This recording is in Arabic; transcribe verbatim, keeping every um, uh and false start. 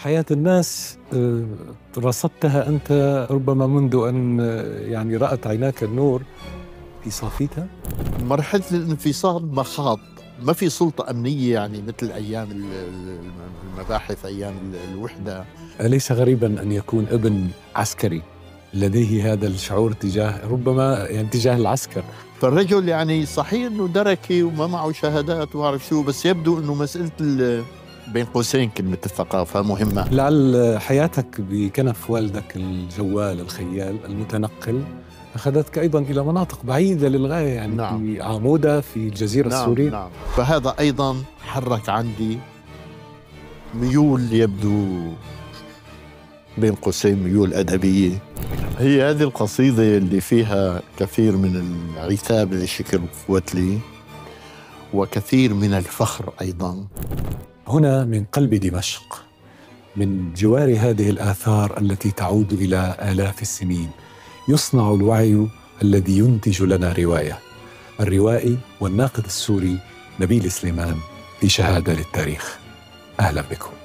حياة الناس رصدتها أنت ربما منذ أن يعني رأت عيناك النور في صافيتها؟ مرحلة الانفصال مخاض، ما في سلطة أمنية يعني مثل أيام المباحث، أيام الوحدة. أليس غريبا أن يكون ابن عسكري لديه هذا الشعور تجاه ربما يعني تجاه العسكر؟ فالرجل يعني صحيح أنه دركي وما معه شهادات وعرف شو، بس يبدو أنه مسألة بين قوسين كلمة الثقافة مهمة. لعل حياتك بكنف والدك الجوال الخيال المتنقل أخذتك أيضا إلى مناطق بعيدة للغاية، يعني نعم. في عمودة في الجزيرة نعم السورية. نعم. فهذا أيضا حرك عندي ميول يبدو بين قوسين ميول أدبية. هي هذه القصيدة اللي فيها كثير من العتاب لشكل قوتلي وكثير من الفخر أيضا. هنا من قلب دمشق، من جوار هذه الآثار التي تعود إلى آلاف السنين، يصنع الوعي الذي ينتج لنا رواية. الروائي والناقد السوري نبيل سليمان في شهادة للتاريخ. أهلا بكم.